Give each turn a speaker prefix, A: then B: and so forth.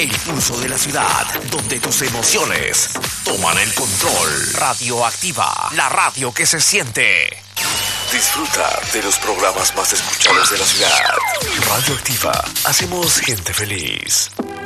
A: El pulso de la ciudad, donde tus emociones toman el control. Radioactiva, la radio que se siente. Disfruta de los programas más escuchados de la ciudad. Radioactiva, hacemos gente feliz.